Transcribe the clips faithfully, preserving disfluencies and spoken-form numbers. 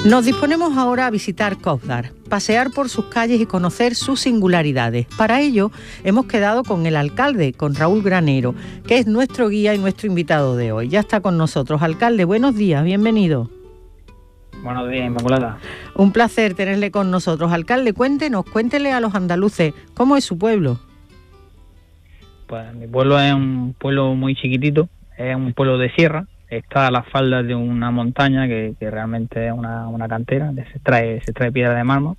Nos disponemos ahora a visitar Kobdar, pasear por sus calles y conocer sus singularidades. Para ello, hemos quedado con el alcalde, con Raúl Granero, que es nuestro guía y nuestro invitado de hoy. Ya está con nosotros. Alcalde, buenos días, bienvenido. Buenos días, Inmaculada. Un placer tenerle con nosotros. Alcalde, cuéntenos, cuéntele a los andaluces, ¿cómo es su pueblo? Pues mi pueblo es un pueblo muy chiquitito, es un pueblo de sierra. Está a las faldas de una montaña que, que realmente es una, una cantera, se extrae, se extrae piedra de mármol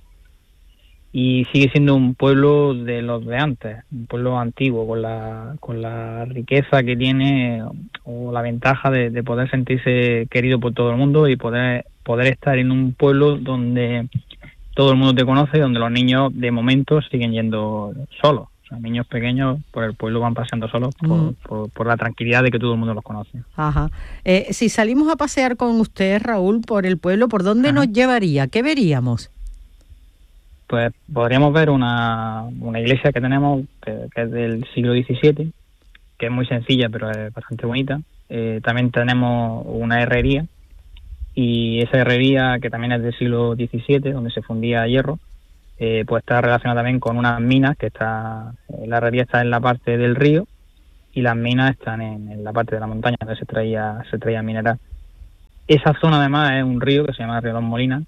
y sigue siendo un pueblo de los de antes, un pueblo antiguo con la, con la riqueza que tiene o la ventaja de, de poder sentirse querido por todo el mundo y poder, poder estar en un pueblo donde todo el mundo te conoce y donde los niños de momento siguen yendo solos. O sea, niños pequeños por el pueblo van paseando solos por, mm. por, por la tranquilidad de que todo el mundo los conoce. Ajá. Eh, si salimos a pasear con usted, Raúl, por el pueblo, ¿por dónde Ajá. nos llevaría? ¿Qué veríamos? Pues podríamos ver una, una iglesia que tenemos, que, que es del siglo diecisiete, que es muy sencilla, pero es bastante bonita. Eh, también tenemos una herrería, y esa herrería, que también es del siglo diecisiete, donde se fundía hierro, Eh, pues está relacionada también con unas minas que está, eh, la herrería está en la parte del río y las minas están en, en la parte de la montaña donde se traía, se traía mineral. Esa zona además es un río que se llama Río Dos Molinas,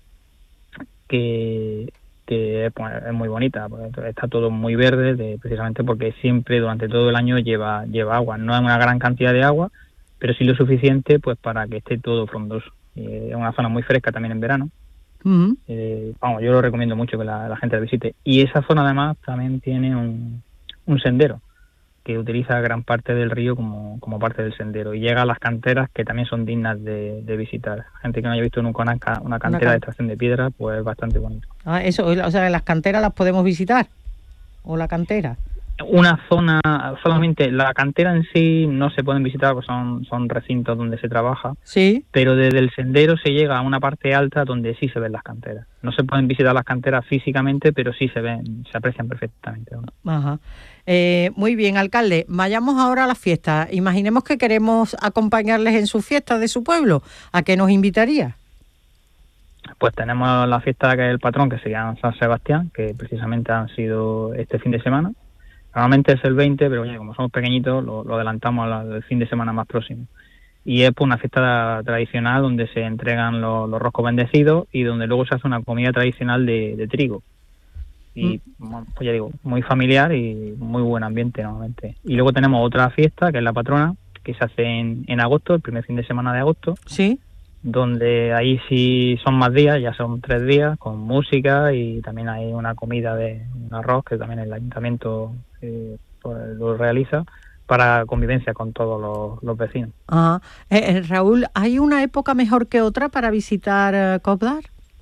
que, que pues, es muy bonita, pues, está todo muy verde, de, precisamente porque siempre durante todo el año lleva, lleva agua. No es una gran cantidad de agua, pero sí lo suficiente pues para que esté todo frondoso. Eh, es una zona muy fresca también en verano. Uh-huh. Eh, vamos, yo lo recomiendo mucho que la, la gente la visite. Y esa zona además también tiene un, un sendero que utiliza gran parte del río como, como parte del sendero y llega a las canteras, que también son dignas de, de visitar. Gente que no haya visto nunca una, una cantera una de extracción de piedra, pues es bastante bonito. Ah, eso, o sea, las canteras las podemos visitar, o la cantera. Una zona, solamente la cantera en sí no se pueden visitar, porque son, son recintos donde se trabaja, sí, pero desde el sendero se llega a una parte alta donde sí se ven las canteras. No se pueden visitar las canteras físicamente, pero sí se ven, se aprecian perfectamente, ¿no? Ajá. Eh, muy bien, alcalde, vayamos ahora a la fiesta. Imaginemos que queremos acompañarles en su fiesta de su pueblo. ¿A qué nos invitaría? Pues tenemos la fiesta que es el patrón, que se llama San Sebastián, que precisamente han sido este fin de semana. Normalmente es el veinte, pero oye, como somos pequeñitos, lo, lo adelantamos al fin de semana más próximo. Y es pues una fiesta tradicional donde se entregan los, los roscos bendecidos y donde luego se hace una comida tradicional de, de trigo. Y mm. pues ya digo, muy familiar y muy buen ambiente normalmente. Y luego tenemos otra fiesta, que es la patrona, que se hace en, en agosto, el primer fin de semana de agosto. Sí. Donde ahí sí son más días, ya son tres días, con música y también hay una comida de un arroz que también el ayuntamiento eh, pues, lo realiza para convivencia con todos los, los vecinos. Ah, eh, Raúl, ¿hay una época mejor que otra para visitar eh, Kobdar?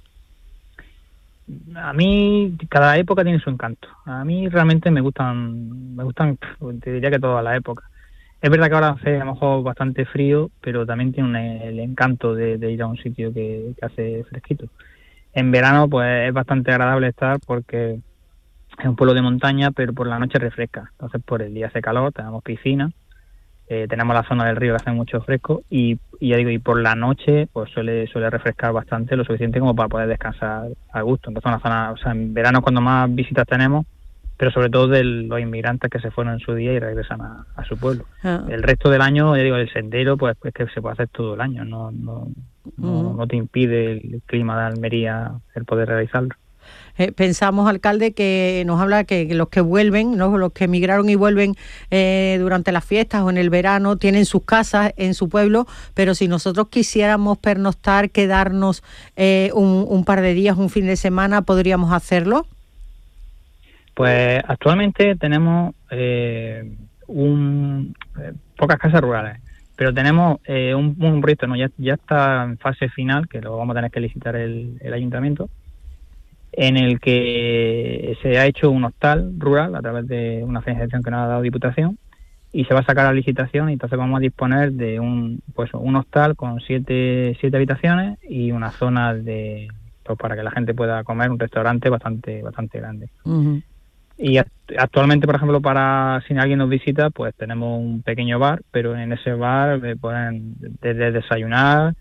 A mí cada época tiene su encanto. A mí realmente me gustan, me gustan, te diría que todas las épocas. Es verdad que ahora hace a lo mejor bastante frío, pero también tiene un, el encanto de, de ir a un sitio que, que hace fresquito. En verano pues es bastante agradable estar porque es un pueblo de montaña, pero por la noche refresca. Entonces por el día hace calor, tenemos piscina, eh, tenemos la zona del río que hace mucho fresco y, y ya digo, y por la noche pues suele suele refrescar bastante, lo suficiente como para poder descansar a gusto. Entonces una zona, o sea, en verano es cuando más visitas tenemos, pero sobre todo de los inmigrantes que se fueron en su día y regresan a, a su pueblo. Ah. El resto del año, ya digo, el sendero, pues es que se puede hacer todo el año, no no, no, uh-huh. no te impide el clima de Almería el poder realizarlo. Eh, pensamos, alcalde, que nos habla que los que vuelven, ¿no? Los que emigraron y vuelven eh, durante las fiestas o en el verano, tienen sus casas en su pueblo, pero si nosotros quisiéramos pernoctar, quedarnos eh, un, un par de días, un fin de semana, ¿podríamos hacerlo? Pues actualmente tenemos eh, un, eh, pocas casas rurales, pero tenemos eh, un, un proyecto, ¿no? ya, ya está en fase final, que lo vamos a tener que licitar el, el ayuntamiento, en el que se ha hecho un hostal rural a través de una financiación que nos ha dado Diputación y se va a sacar a licitación y entonces vamos a disponer de un pues un hostal con siete, siete habitaciones y una zona de pues para que la gente pueda comer, un restaurante bastante bastante grande. Uh-huh. Y actualmente, por ejemplo, para si alguien nos visita, pues tenemos un pequeño bar, pero en ese bar pueden desde desayunar,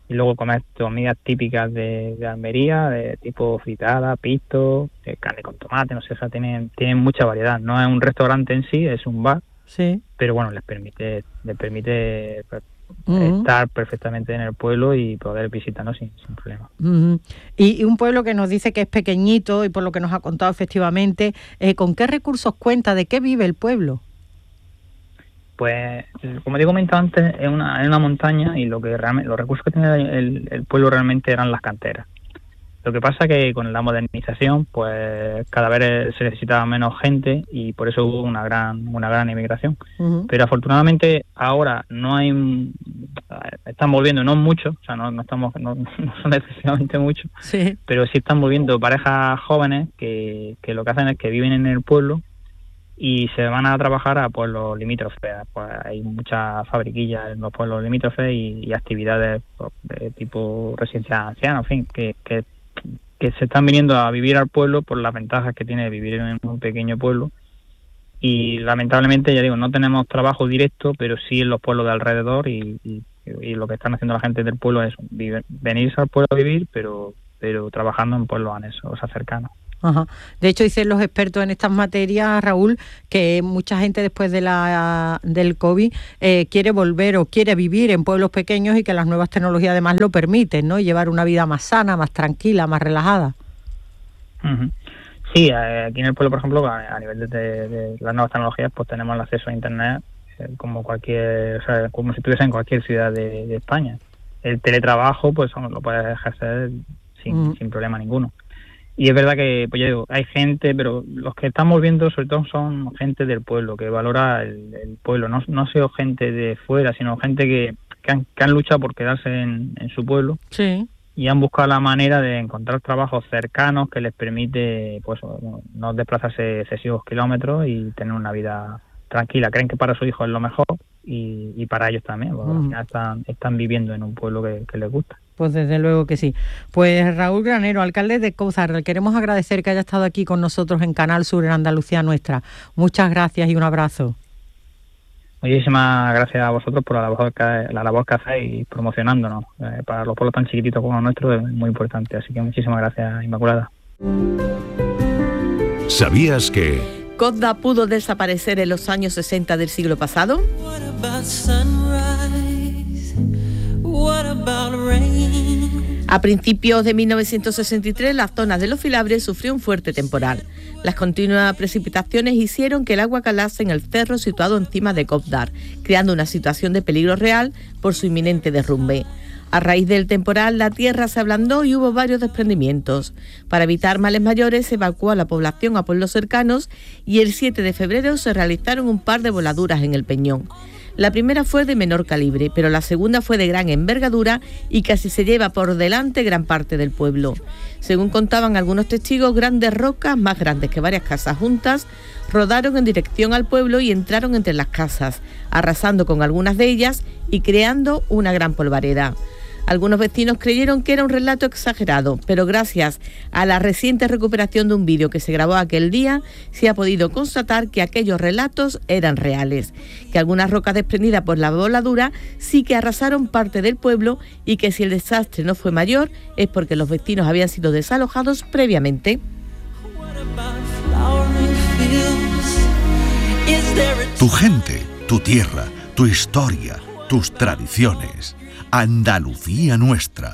y luego comer comidas típicas de, de Almería, de tipo fritada, pisto, de carne con tomate, no sé, o sea, tienen, tienen mucha variedad. No es un restaurante en sí, es un bar, sí, pero bueno, les permite, les permite pues, uh-huh. estar perfectamente en el pueblo y poder visitarnos sin, sin problema. Uh-huh. Y, y un pueblo que nos dice que es pequeñito y por lo que nos ha contado efectivamente, eh, ¿con qué recursos cuenta? ¿De qué vive el pueblo? Pues, como te he comentado antes, es una, es una montaña y lo que realmente, los recursos que tenía el, el pueblo realmente eran las canteras. Lo que pasa que con la modernización, pues cada vez se necesitaba menos gente y por eso hubo una gran una gran inmigración. Uh-huh. Pero afortunadamente ahora no hay, están volviendo, no mucho, o sea, no, no estamos, no, no son excesivamente muchos, sí. Pero sí están volviendo parejas jóvenes que, que lo que hacen es que viven en el pueblo y se van a trabajar a pueblos limítrofes. Pues hay muchas fabriquillas en los pueblos limítrofes y, y actividades pues, de tipo residencia anciana, en fin, que, que, que se están viniendo a vivir al pueblo por las ventajas que tiene vivir en un pequeño pueblo. Y lamentablemente, ya digo, no tenemos trabajo directo, pero sí en los pueblos de alrededor y, y, y lo que están haciendo la gente del pueblo es vivir, venirse al pueblo a vivir, pero, pero trabajando en pueblos anexos, o sea, cercanos. Ajá. De hecho, dicen los expertos en estas materias, Raúl, que mucha gente después de la del COVID eh, quiere volver o quiere vivir en pueblos pequeños y que las nuevas tecnologías además lo permiten, ¿no? Llevar una vida más sana, más tranquila, más relajada. Uh-huh. Sí, aquí en el pueblo, por ejemplo, a nivel de, de, de las nuevas tecnologías, pues tenemos el acceso a Internet eh, como cualquier, o sea, como si estuviese en cualquier ciudad de, de España. El teletrabajo, pues lo puedes ejercer sin, uh-huh. sin problema ninguno. Y es verdad que, pues ya digo, hay gente, pero los que están volviendo sobre todo son gente del pueblo, que valora el, el pueblo. No, no ha sido gente de fuera, sino gente que, que, han, que han luchado por quedarse en, en su pueblo. Sí. Y han buscado la manera de encontrar trabajos cercanos que les permite, pues, no desplazarse excesivos kilómetros y tener una vida tranquila. Creen que para su hijo es lo mejor y, y para ellos también, porque uh-huh. al final están, están viviendo en un pueblo que, que les gusta. Pues desde luego que sí. Pues Raúl Granero, alcalde de Cózar, le queremos agradecer que haya estado aquí con nosotros en Canal Sur, en Andalucía Nuestra. Muchas gracias y un abrazo. Muchísimas gracias a vosotros por la labor que, la labor que hacéis promocionándonos. Eh, para los pueblos tan chiquititos como los nuestros es muy importante. Así que muchísimas gracias, Inmaculada. ¿Sabías que Cobdar pudo desaparecer en los años sesenta del siglo pasado? A principios de mil novecientos sesenta y tres, la zona de Los Filabres sufrió un fuerte temporal. Las continuas precipitaciones hicieron que el agua calase en el cerro situado encima de Cobdar, creando una situación de peligro real por su inminente derrumbe. A raíz del temporal, la tierra se ablandó y hubo varios desprendimientos. Para evitar males mayores, se evacuó a la población a pueblos cercanos y el siete de febrero se realizaron un par de voladuras en el Peñón. La primera fue de menor calibre, pero la segunda fue de gran envergadura y casi se lleva por delante gran parte del pueblo. Según contaban algunos testigos, grandes rocas, más grandes que varias casas juntas, rodaron en dirección al pueblo y entraron entre las casas, arrasando con algunas de ellas y creando una gran polvareda. Algunos vecinos creyeron que era un relato exagerado, pero gracias a la reciente recuperación de un vídeo que se grabó aquel día, se ha podido constatar que aquellos relatos eran reales, que algunas rocas desprendidas por la voladura sí que arrasaron parte del pueblo y que si el desastre no fue mayor es porque los vecinos habían sido desalojados previamente. Tu gente, tu tierra, tu historia, tus tradiciones. Andalucía Nuestra.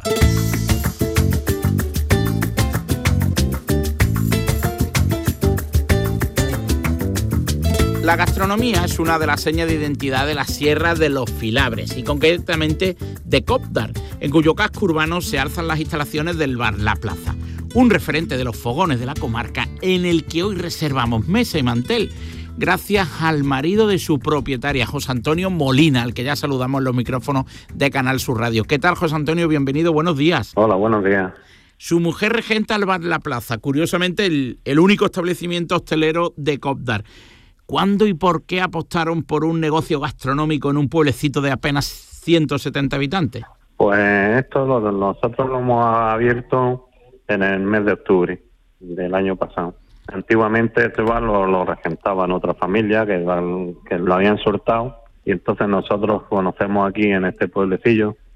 La gastronomía es una de las señas de identidad de la Sierra de los Filabres y concretamente de Cobdar, en cuyo casco urbano se alzan las instalaciones del bar La Plaza, un referente de los fogones de la comarca en el que hoy reservamos mesa y mantel, gracias al marido de su propietaria, José Antonio Molina, al que ya saludamos en los micrófonos de Canal Sur Radio. ¿Qué tal, José Antonio? Bienvenido, buenos días. Hola, buenos días. Su mujer regenta el bar La Plaza, curiosamente el, el único establecimiento hostelero de Cobdar. ¿Cuándo y por qué apostaron por un negocio gastronómico en un pueblecito de apenas ciento setenta habitantes? Pues esto lo, nosotros lo hemos abierto en el mes de octubre del año pasado. Antiguamente este bar lo, lo regentaban otra familia que, que lo habían soltado y entonces nosotros conocemos aquí en este pueblecillo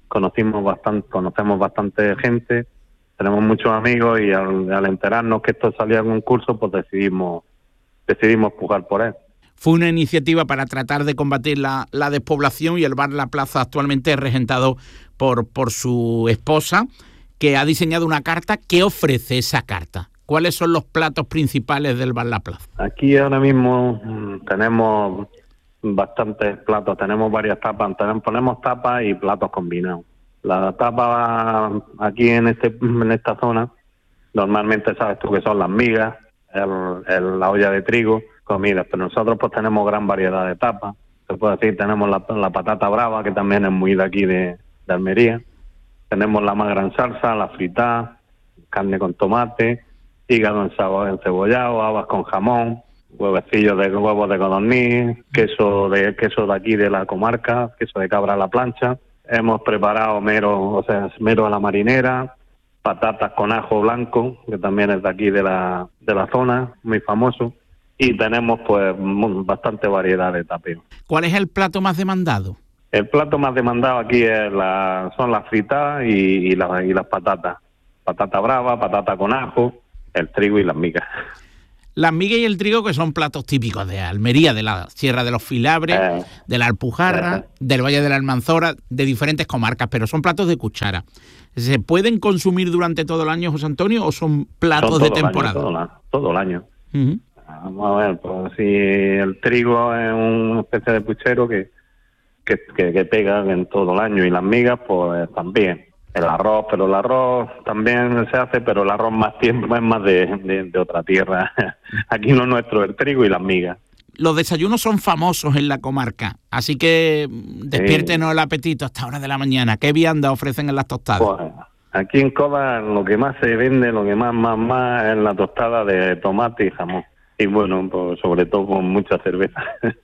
conocimos bastante, conocemos bastante gente, tenemos muchos amigos y al, al enterarnos que esto salía en un curso, pues decidimos decidimos pujar por él. Fue una iniciativa para tratar de combatir la, la despoblación y el bar La Plaza actualmente es regentado por, por su esposa, que ha diseñado una carta. ¿Qué ofrece esa carta? ¿Cuáles son los platos principales del bar La Plaza? Aquí ahora mismo mmm, tenemos bastantes platos, tenemos varias tapas, tenemos, ponemos tapas y platos combinados. La tapa aquí en este en esta zona, normalmente sabes tú que son las migas, el, el, la olla de trigo, comidas, pero nosotros pues tenemos gran variedad de tapas. Se puede decir, tenemos la, la patata brava, que también es muy de aquí de, de Almería. Tenemos la más gran salsa, la fritada, carne con tomate, hígado encebollado, habas con jamón, huevecillos de huevos de codorniz, queso de queso de aquí de la comarca, queso de cabra a la plancha. Hemos preparado mero, o sea, mero a la marinera, patatas con ajo blanco, que también es de aquí de la de la zona, muy famoso. Y tenemos pues bastante variedad de tapeos. ¿Cuál es el plato más demandado? El plato más demandado aquí es la, son las fritadas y, y, la, y las patatas. Patata brava, patata con ajo, el trigo y las migas. Las migas y el trigo, que son platos típicos de Almería, de la Sierra de los Filabres, eh, de la Alpujarra, eh. del Valle de la Almanzora, de diferentes comarcas, pero son platos de cuchara. ¿Se pueden consumir durante todo el año, José Antonio, o son platos son de temporada? Año, todo, la, todo el año. Uh-huh. Vamos a ver, pues si el trigo es una especie de puchero que, que, que, que pega en todo el año, y las migas pues también. El arroz, pero el arroz también se hace, pero el arroz más tiempo es más de, de, de otra tierra. Aquí lo nuestro, el trigo y las migas. Los desayunos son famosos en la comarca, así que despiértenos sí. el apetito a esta hora de la mañana. ¿Qué vianda ofrecen en las tostadas? Pues, aquí en Cova lo que más se vende, lo que más, más, más es la tostada de tomate y jamón. Y bueno, pues sobre todo con mucha cerveza.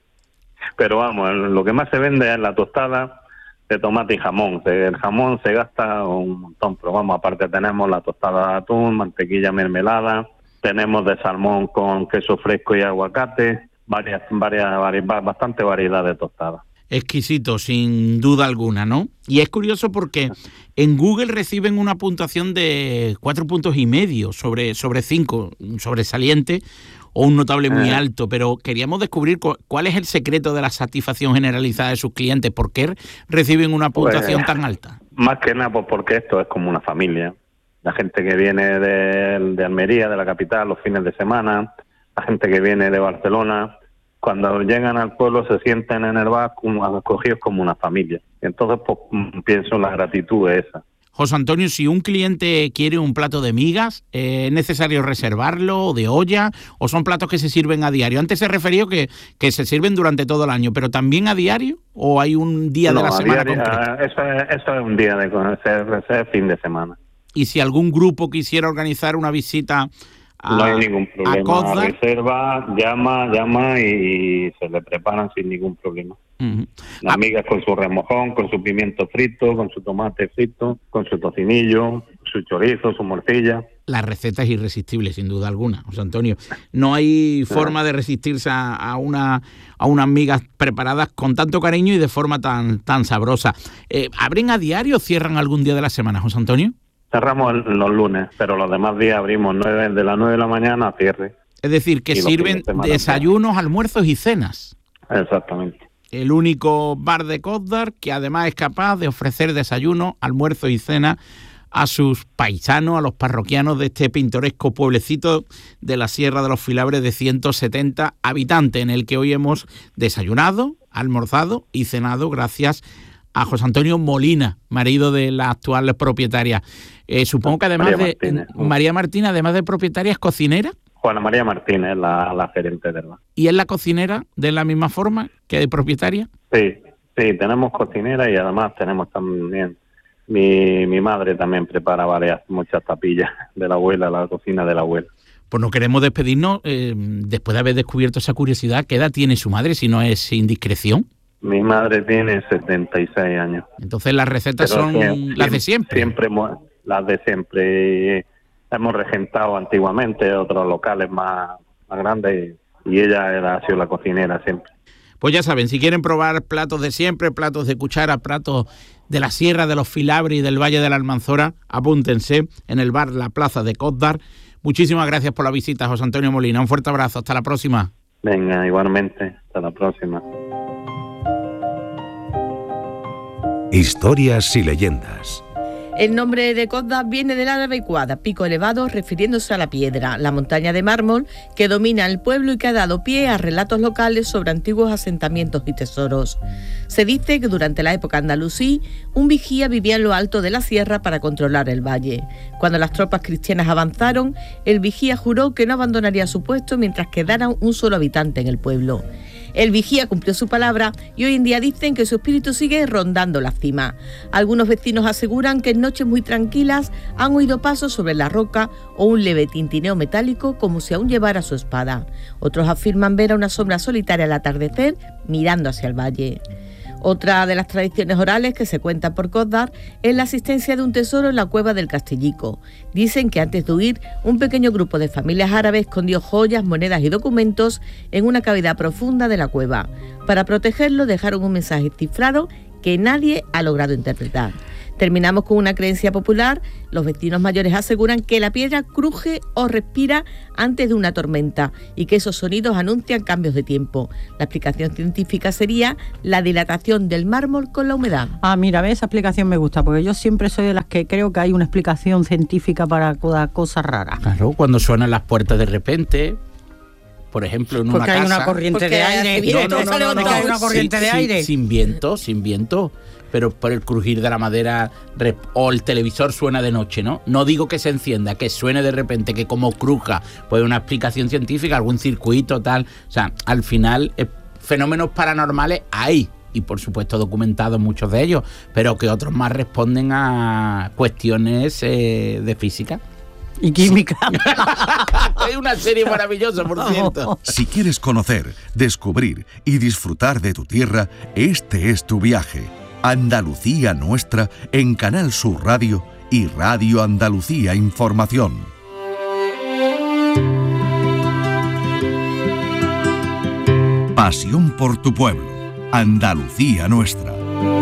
Pero vamos, lo que más se vende es la tostada de tomate y jamón. El jamón se gasta un montón, pero vamos, aparte tenemos la tostada de atún, mantequilla mermelada, tenemos de salmón con queso fresco y aguacate, varias, varias, varias bastante variedad de tostadas. Exquisito, sin duda alguna, ¿no? Y es curioso porque en Google reciben una puntuación de cuatro puntos y medio sobre, sobre cinco, un sobresaliente o un notable muy eh. alto, pero queríamos descubrir cu- cuál es el secreto de la satisfacción generalizada de sus clientes. ¿Por qué reciben una puntuación pues, tan alta? Más que nada pues porque esto es como una familia. La gente que viene de, de Almería, de la capital, los fines de semana, la gente que viene de Barcelona, cuando llegan al pueblo se sienten en el bar como, acogidos como una familia. Entonces pues pienso en la gratitud de esa. José Antonio, si un cliente quiere un plato de migas, eh, ¿es necesario reservarlo de olla o son platos que se sirven a diario? Antes se refirió que, que se sirven durante todo el año, ¿pero también a diario o hay un día no, de la semana diario, concreto? Eso es, eso es un día de ese, ese fin de semana. Y si algún grupo quisiera organizar una visita a no hay ningún problema, reserva, llama, llama y se le preparan sin ningún problema. Uh-huh. Las migas con su remojón, con su pimiento frito, con su tomate frito, con su tocinillo, su chorizo, su morcilla. La receta es irresistible, sin duda alguna, José Antonio. No hay forma de resistirse a, a, una, a unas migas preparadas con tanto cariño y de forma tan, tan sabrosa. Eh, ¿Abren a diario o cierran algún día de la semana, José Antonio? Cerramos el, los lunes, pero los demás días abrimos nueve, de las nueve de la mañana a cierre. Es decir, que sirven de desayunos, almuerzos y cenas. Exactamente. El único bar de Cózdar que además es capaz de ofrecer desayuno, almuerzo y cena a sus paisanos, a los parroquianos de este pintoresco pueblecito de la Sierra de los Filabres de ciento setenta habitantes, en el que hoy hemos desayunado, almorzado y cenado gracias a José Antonio Molina, marido de la actual propietaria. Eh, supongo que además María de Martínez. María Martínez, además de propietaria, es cocinera. Juana María Martínez, la, la gerente del bar. ¿Y es la cocinera de la misma forma que de propietaria? Sí, sí, tenemos cocinera y además tenemos también, mi, mi madre también prepara varias, muchas tapillas de la abuela, la cocina de la abuela. Pues no queremos despedirnos eh, después de haber descubierto esa curiosidad. ¿Qué edad tiene su madre, si no es indiscreción? Mi madre tiene setenta y seis años. Entonces las recetas Pero son siempre, las de siempre. Siempre las de siempre. Hemos regentado antiguamente otros locales más, más grandes y, y ella era, ha sido la cocinera siempre. Pues ya saben, si quieren probar platos de siempre, platos de cuchara, platos de la Sierra de los Filabres y del Valle de la Almanzora, apúntense en el bar La Plaza de Cózdar. Muchísimas gracias por la visita, José Antonio Molina. Un fuerte abrazo. Hasta la próxima. Venga, igualmente. Hasta la próxima. Historias y leyendas. El nombre de Cózdar viene del árabe Quada, pico elevado, refiriéndose a la piedra, la montaña de mármol que domina el pueblo y que ha dado pie a relatos locales sobre antiguos asentamientos y tesoros. Se dice que durante la época andalusí, un vigía vivía en lo alto de la sierra para controlar el valle. Cuando las tropas cristianas avanzaron, el vigía juró que no abandonaría su puesto mientras quedara un solo habitante en el pueblo. El vigía cumplió su palabra y hoy en día dicen que su espíritu sigue rondando la cima. Algunos vecinos aseguran que en noches muy tranquilas han oído pasos sobre la roca o un leve tintineo metálico como si aún llevara su espada. Otros afirman ver a una sombra solitaria al atardecer mirando hacia el valle. Otra de las tradiciones orales que se cuenta por Cózdar es la existencia de un tesoro en la cueva del Castillico. Dicen que antes de huir, un pequeño grupo de familias árabes escondió joyas, monedas y documentos en una cavidad profunda de la cueva. Para protegerlo dejaron un mensaje cifrado que nadie ha logrado interpretar. Terminamos con una creencia popular. Los vecinos mayores aseguran que la piedra cruje o respira antes de una tormenta y que esos sonidos anuncian cambios de tiempo. La explicación científica sería la dilatación del mármol con la humedad. Ah, mira, esa explicación me gusta, porque yo siempre soy de las que creo que hay una explicación científica para cada cosa rara. Claro, cuando suenan las puertas de repente, por ejemplo, en porque una hay casa... una corriente Porque de aire. viento, No, no, no, no, no, hay una corriente Sí, de sí, aire. Sin viento, sin viento. Pero por el crujir de la madera rep- o el televisor suena de noche, ¿no? No digo que se encienda, que suene de repente, que como cruja, pues una explicación científica, algún circuito, tal. O sea, al final, eh, fenómenos paranormales hay, y por supuesto documentados muchos de ellos, pero que otros más responden a cuestiones eh, de física. Y química. Es una serie maravillosa, por cierto. Si quieres conocer, descubrir y disfrutar de tu tierra, este es tu viaje. Andalucía Nuestra en Canal Sur Radio y Radio Andalucía Información. Pasión por tu pueblo. Andalucía Nuestra.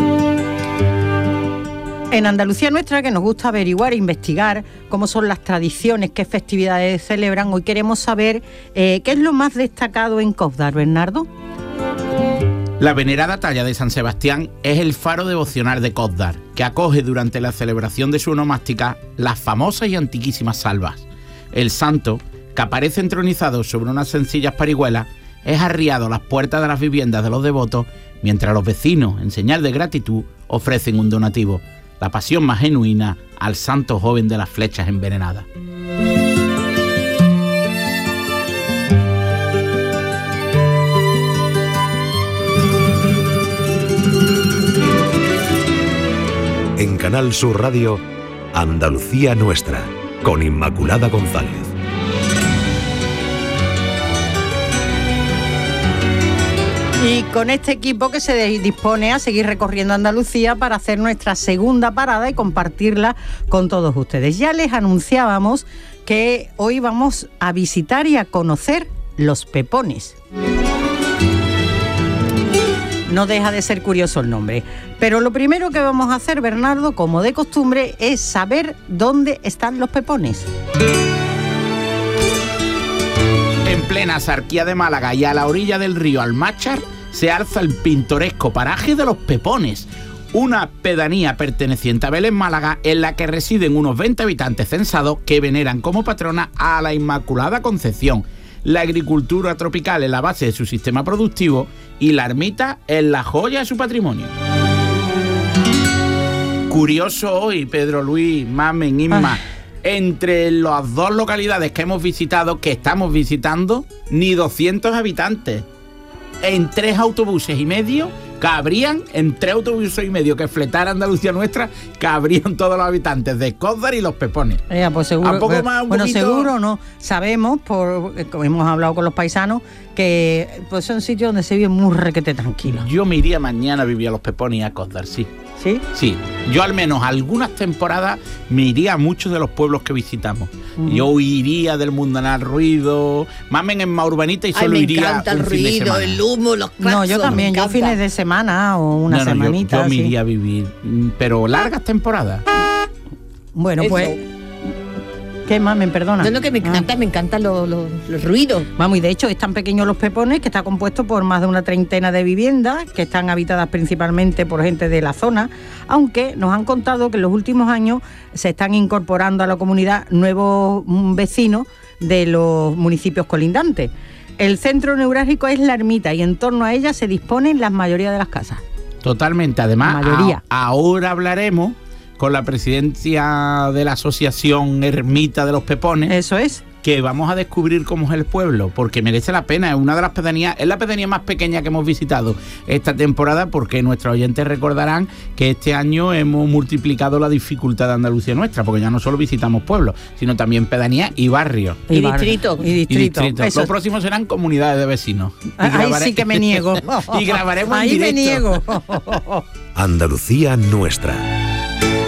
En Andalucía Nuestra, que nos gusta averiguar e investigar cómo son las tradiciones, qué festividades celebran, hoy queremos saber eh, qué es lo más destacado en Cózdar, Bernardo. La venerada talla de San Sebastián es el faro devocional de Cózdar, que acoge durante la celebración de su onomástica las famosas y antiquísimas salvas. El santo, que aparece entronizado sobre unas sencillas parihuelas, es arriado a las puertas de las viviendas de los devotos, mientras los vecinos, en señal de gratitud, ofrecen un donativo, la pasión más genuina al santo joven de las flechas envenenadas. En Canal Sur Radio, Andalucía Nuestra, con Inmaculada González. Y con este equipo que se dispone a seguir recorriendo Andalucía para hacer nuestra segunda parada y compartirla con todos ustedes. Ya les anunciábamos que hoy vamos a visitar y a conocer Los Pepones. No deja de ser curioso el nombre. Pero lo primero que vamos a hacer, Bernardo, como de costumbre, es saber dónde están los pepones. En plena Sarquía de Málaga y a la orilla del río Almáchar se alza el pintoresco paraje de Los Pepones, una pedanía perteneciente a Vélez, Málaga, en la que residen unos veinte habitantes censados que veneran como patrona a la Inmaculada Concepción. La agricultura tropical es la base de su sistema productivo y la ermita es la joya de su patrimonio. Curioso hoy, Pedro Luis, Mamen, Inma, Ay. entre las dos localidades que hemos visitado, que estamos visitando, ni doscientos habitantes. En tres autobuses y medio cabrían en tres autobuses y medio que fletara Andalucía Nuestra, cabrían todos los habitantes de Cózdar y Los Pepones. Eh, pues seguro, ¿A poco pero, más, un bueno, poquito? seguro no. Sabemos, por como hemos hablado con los paisanos, que pues son sitios donde se vive muy requete tranquilo. Yo me iría mañana a vivir a Los Pepones y a Cózdar, sí. ¿Sí? Sí, yo al menos algunas temporadas me iría a muchos de los pueblos que visitamos. Uh-huh. Yo iría del mundanal ruido, mamen en más urbanita y Ay, solo me iría encanta el un fin de ruido, semana. el humo, los claxons. No, yo también, yo fines de semana o una no, no, semanita. Yo, yo me sí. iría a vivir, pero largas temporadas. Bueno, Eso. pues... ¿Qué, mamen? Perdona. No, no, que me encanta, Ah. me encantan los, los, los ruidos. Vamos, y de hecho es tan pequeño Los Pepones que está compuesto por más de una treintena de viviendas que están habitadas principalmente por gente de la zona, aunque nos han contado que en los últimos años se están incorporando a la comunidad nuevos vecinos de los municipios colindantes. El centro neurálgico es la ermita y en torno a ella se disponen la mayoría de las casas. Totalmente, además, La mayoría. A, ahora hablaremos con la presidencia de la asociación Ermita de Los Pepones. Eso es. Que vamos a descubrir cómo es el pueblo, porque merece la pena. Es una de las pedanías, es la pedanía más pequeña que hemos visitado esta temporada, porque nuestros oyentes recordarán que este año hemos multiplicado la dificultad de Andalucía Nuestra, porque ya no solo visitamos pueblos, sino también pedanías y barrios. Y, y distritos. Y distritos. Y distritos. Los próximos serán comunidades de vecinos. Y Ahí grabaré... sí que me niego. y grabaremos Ahí en me directo. niego. Andalucía Nuestra.